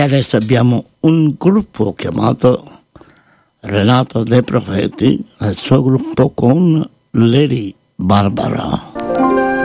adesso abbiamo un gruppo chiamato Renato De Profeti, il suo gruppo con Lady Barbara.